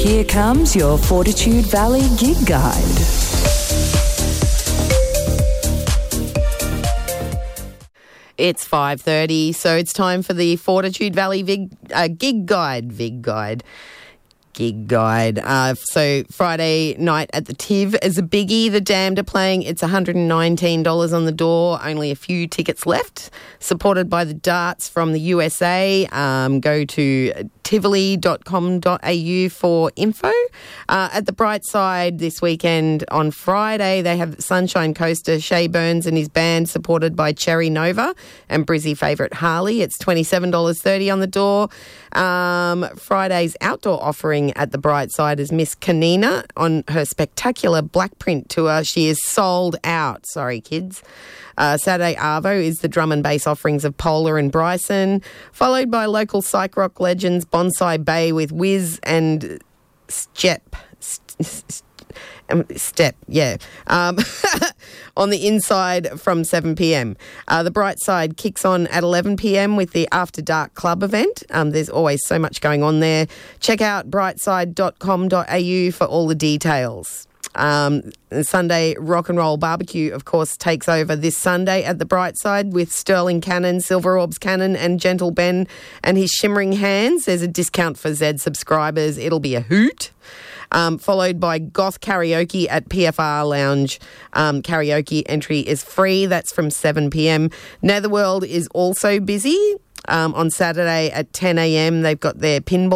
Here comes your Fortitude Valley Gig Guide. It's 5:30, so it's time for the Fortitude Valley Gig Guide. So Friday night at the TIV is a biggie. The Damned are playing. It's $119 on the door. Only a few tickets left. Supported by the Darts from the USA. Go to tivoli.com.au for info. At the Bright Side this weekend on Friday, they have Sunshine Coaster, Shay Burns and his band, supported by Cherry Nova and Brizzy favourite Harley. It's $27.30 on the door. Friday's outdoor offering at the Bright Side is Miss Kanina on her spectacular black print tour. She is sold out. Sorry, kids. Saturday Arvo is the drum and bass offerings of Polar and Bryson, followed by local psych rock legends Bonsai Bay with Wiz and Step, on the inside from 7 p.m. The Bright Side kicks on at 11 p.m. with the After Dark Club event. There's always so much going on there. Check out brightside.com.au for all the details. Sunday Rock and Roll Barbecue, of course, takes over this Sunday at the Bright Side with Sterling Cannon, Silver Orbs Cannon and Gentle Ben and his Shimmering Hands. There's a discount for Z subscribers. It'll be a hoot. Followed by Goth Karaoke at PFR Lounge. Karaoke entry is free. That's from 7 p.m. Netherworld is also busy. On Saturday at 10 a.m. they've got their pinball